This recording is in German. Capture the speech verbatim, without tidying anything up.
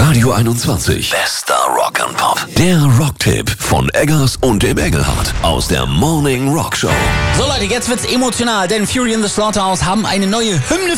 Radio einundzwanzig. Bester Rock'n'Pop. Der Rocktipp von Eggers und dem Engelhardt aus der Morning Rock Show. So Leute, jetzt wird's emotional, denn Fury in the Slaughterhouse haben eine neue Hymne